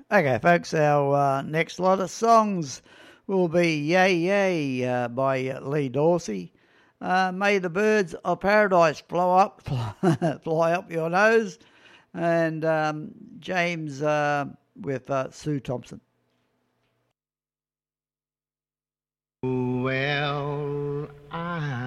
Okay, folks, our next lot of songs will be Yay Yay by Lee Dorsey. May the birds of paradise fly up your nose, and James with Sue Thompson. Well, I